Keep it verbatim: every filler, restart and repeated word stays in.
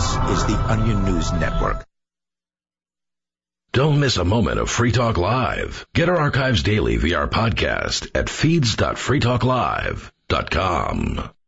This is the Onion News Network. Don't miss a moment of Free Talk Live. Get our archives daily via our podcast at feeds dot free talk live dot com.